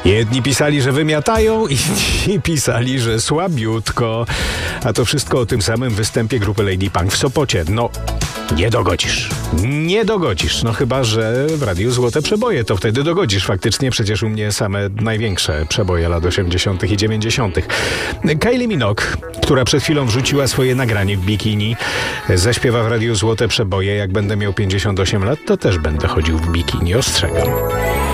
Jedni pisali, że wymiatają, inni pisali, że słabiutko. A to wszystko o tym samym występie grupy Lady Punk w Sopocie. No, nie dogodzisz. Nie dogodzisz. No chyba, że w radiu Złote Przeboje, to wtedy dogodzisz. Faktycznie przecież u mnie same największe przeboje lat 80. i 90. Kylie Minogue, która przed chwilą wrzuciła swoje nagranie w bikini, zaśpiewa w radiu Złote Przeboje. Jak będę miał 58 lat, to też będę chodził w bikini. Ostrzegam.